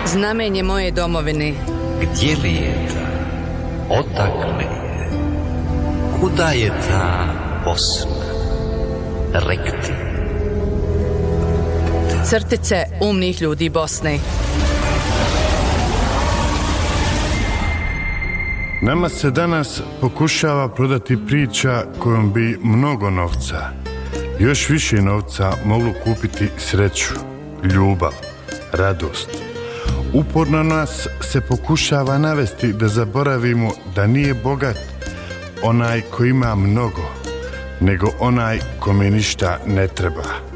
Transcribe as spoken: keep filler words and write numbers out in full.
znamenje moje domovine. Gdje li je ta? Odakle je? Kuda je ta Bosna? Rekti. Crtice umnih ljudi Bosne. Nama se danas pokušava prodati priča kojom bi mnogo novca, još više novca moglo kupiti sreću, ljubav, radost. Uporno nas se pokušava navesti da zaboravimo da nije bogat onaj ko ima mnogo, nego onaj kome ništa ne treba.